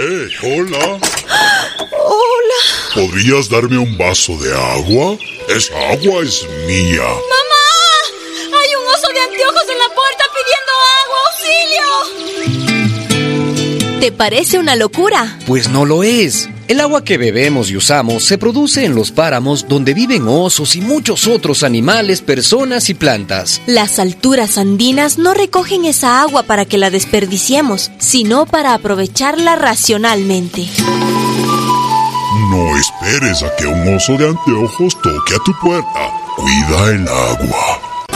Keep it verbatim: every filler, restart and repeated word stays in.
Eh, hola. Hola. ¿Podrías darme un vaso de agua? Esa agua es mía. ¡Mamá! ¡Hay un oso de anteojos en la puerta pidiendo agua! ¡Auxilio! ¿Te parece una locura? Pues no lo es. El agua que bebemos y usamos se produce en los páramos donde viven osos y muchos otros animales, personas y plantas. Las alturas andinas no recogen esa agua para que la desperdiciemos, sino para aprovecharla racionalmente. No esperes a que un oso de anteojos toque a tu puerta. Cuida el agua.